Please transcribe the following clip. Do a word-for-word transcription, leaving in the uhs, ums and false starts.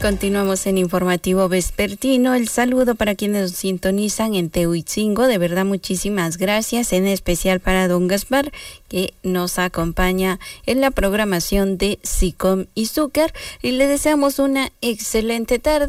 Continuamos en Informativo Vespertino. El saludo para quienes nos sintonizan en Tehuitzingo. De verdad, muchísimas gracias. En especial para don Gaspar, que nos acompaña en la programación de SICOM y Zúcar. Y le deseamos una excelente tarde.